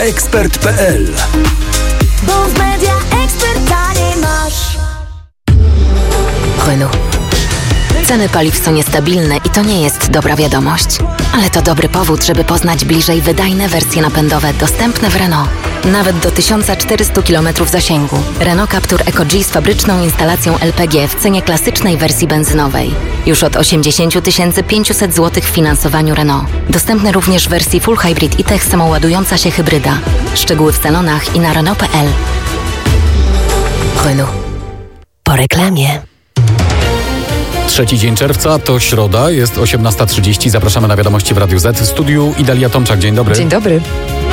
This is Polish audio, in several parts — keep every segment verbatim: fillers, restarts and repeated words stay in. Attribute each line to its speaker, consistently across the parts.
Speaker 1: ekspert kropka pe el.
Speaker 2: Bo w Media Expert taniej masz.
Speaker 3: Renault. Ceny paliw są niestabilne i to nie jest dobra wiadomość. Ale to dobry powód, żeby poznać bliżej wydajne wersje napędowe dostępne w Renault. Nawet do tysiąc czterysta kilometrów zasięgu. Renault Captur Eco G z fabryczną instalacją el pe gie w cenie klasycznej wersji benzynowej. Już od osiemdziesiąt tysięcy pięćset złotych w finansowaniu Renault. Dostępny również w wersji Full Hybrid i Tech samoładująca się hybryda. Szczegóły w salonach i na Renault kropka pe el. Renault. Po reklamie.
Speaker 4: Trzeci dzień czerwca to środa, jest osiemnasta trzydzieści. Zapraszamy na wiadomości w Radiu Z. W studiu Idalia Tomczak. Dzień dobry.
Speaker 5: Dzień dobry.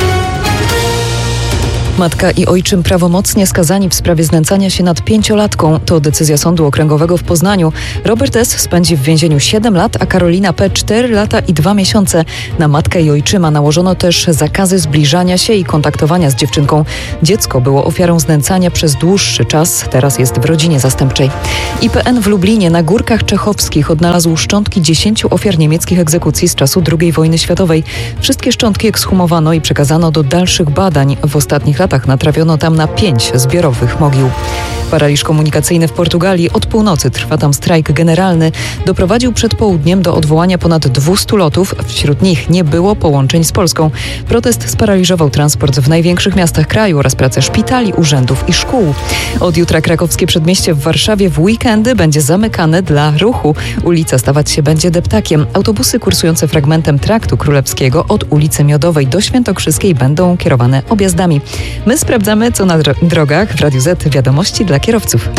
Speaker 5: Matka i ojczym prawomocnie skazani w sprawie znęcania się nad pięciolatką. To decyzja Sądu Okręgowego w Poznaniu. Robert S. spędzi w więzieniu siedem lat, a Karolina P. cztery lata i dwa miesiące. Na matkę i ojczyma nałożono też zakazy zbliżania się i kontaktowania z dziewczynką. Dziecko było ofiarą znęcania przez dłuższy czas, teraz jest w rodzinie zastępczej. I pe en w Lublinie na Górkach Czechowskich odnalazł szczątki dziesięciu ofiar niemieckich egzekucji z czasu drugiej wojny światowej. Wszystkie szczątki ekshumowano i przekazano do dalszych badań. W ostatnich latach natrafiono tam na pięć zbiorowych mogił. Paraliż komunikacyjny w Portugalii. Od północy trwa tam strajk generalny. Doprowadził przed południem do odwołania ponad dwustu lotów. Wśród nich nie było połączeń z Polską. Protest sparaliżował transport w największych miastach kraju oraz pracę szpitali, urzędów i szkół. Od jutra krakowskie przedmieście w Warszawie w weekendy będzie zamykane dla ruchu. Ulica stawać się będzie deptakiem. Autobusy kursujące fragmentem Traktu Królewskiego od ulicy Miodowej do Świętokrzyskiej będą kierowane objazdami. My sprawdzamy, co na dro- drogach. W Radiu Z wiadomości dla kierowców.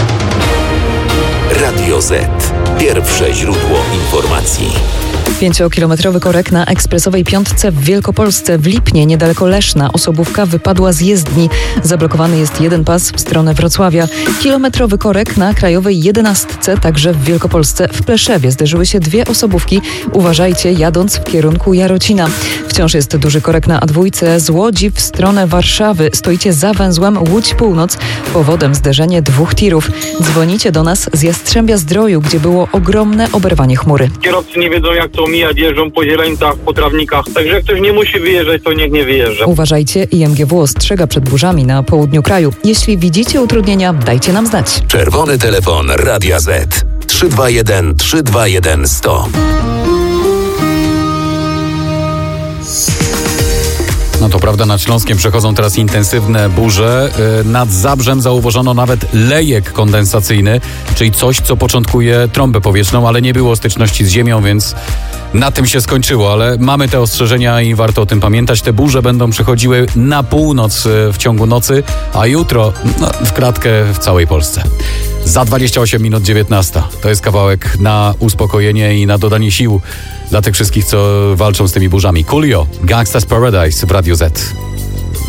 Speaker 1: Radio Z. Pierwsze źródło informacji.
Speaker 5: Pięciokilometrowy korek na ekspresowej piątce w Wielkopolsce. W Lipnie, niedaleko Leszna, osobówka wypadła z jezdni. Zablokowany jest jeden pas w stronę Wrocławia. Kilometrowy korek na krajowej jedenastce, także w Wielkopolsce. W Pleszewie zderzyły się dwie osobówki. Uważajcie, jadąc w kierunku Jarocina. Wciąż jest duży korek na A dwa z Łodzi w stronę Warszawy. Stoicie za węzłem Łódź Północ. Powodem zderzenie dwóch tirów. Dzwonicie do nas z Jastrzębia Zdroju, gdzie było ogromne oberwanie chmury.
Speaker 6: Kierowcy nie wiedzą, jak to omijać, jeżdżą po zieleńcach, po trawnikach. Także jak ktoś nie musi wyjeżdżać, to niech nie wyjeżdża.
Speaker 5: Uważajcie, i em gie wu ostrzega przed burzami na południu kraju. Jeśli widzicie utrudnienia, dajcie nam znać.
Speaker 1: Czerwony telefon Radia Z. trzy dwa jeden trzy dwa jeden sto.
Speaker 4: No to prawda, nad Śląskiem przechodzą teraz intensywne burze. Nad Zabrzem zauważono nawet lejek kondensacyjny, czyli coś, co początkuje trąbę powietrzną, ale nie było styczności z ziemią, więc na tym się skończyło. Ale mamy te ostrzeżenia i warto o tym pamiętać. Te burze będą przechodziły na północ w ciągu nocy, a jutro no, w kratkę w całej Polsce. Za dwadzieścia osiem minut dziewiętnasta. To jest kawałek na uspokojenie i na dodanie sił dla tych wszystkich, co walczą z tymi burzami. Coolio, Gangsta's Paradise w Radiu Z.